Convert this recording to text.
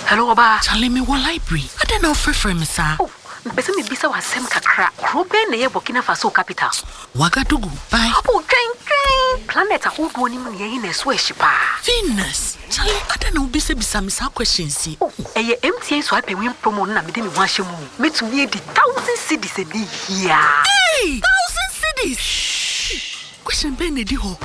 Hello, Oba. Charlie me wa library. I don't know for me, sir. Oh, mpese me bisa wa sem kakra. Krobe na ye Burkina Faso capital. Wagadugu. Bye. Oh, train. Planet a whole one in ye na so shipa. Venus. Charlie, I don't know bisa me sa questions. Oh, eye MTN so ape win promo na me de me wan hye mu. Me to me di 1,000 cedis e bi here. Hey, 1,000 cedis. Question ben edi ho.